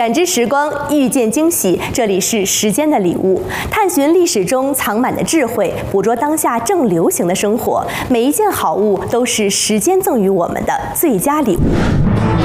感知时光，遇见惊喜。这里是时间的礼物，探寻历史中藏满的智慧，捕捉当下正流行的生活。每一件好物都是时间赠予我们的最佳礼物。